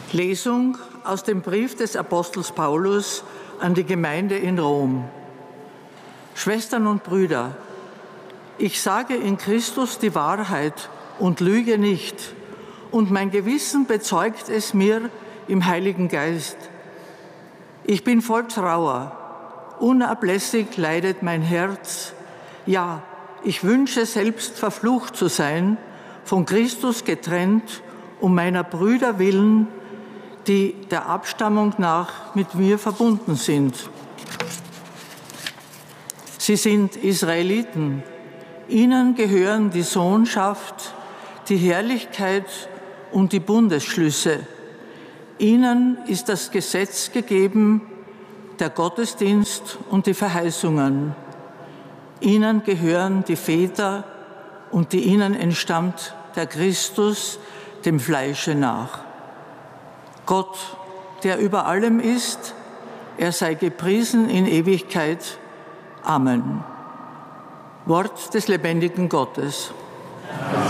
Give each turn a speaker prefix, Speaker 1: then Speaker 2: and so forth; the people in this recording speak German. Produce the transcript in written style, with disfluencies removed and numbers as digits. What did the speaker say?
Speaker 1: Lesung aus dem Brief des Apostels Paulus an die Gemeinde in Rom. Schwestern und Brüder, ich sage in Christus die Wahrheit und lüge nicht, und mein Gewissen bezeugt es mir im Heiligen Geist. Ich bin voll Trauer, unablässig leidet mein Herz. Ja, ich wünsche selbst verflucht zu sein, von Christus getrennt, um meiner Brüder willen, die der Abstammung nach mit mir verbunden sind. Sie sind Israeliten. Ihnen gehören die Sohnschaft, die Herrlichkeit und die Bundesschlüsse. Ihnen ist das Gesetz gegeben, der Gottesdienst und die Verheißungen. Ihnen gehören die Väter und die ihnen entstammt der Christus dem Fleische nach. Gott, der über allem ist, er sei gepriesen in Ewigkeit. Amen. Wort des lebendigen Gottes.